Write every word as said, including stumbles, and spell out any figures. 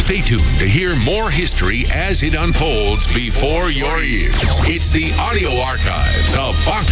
Stay tuned to hear more history as it unfolds before your ears. It's the audio archives of Fox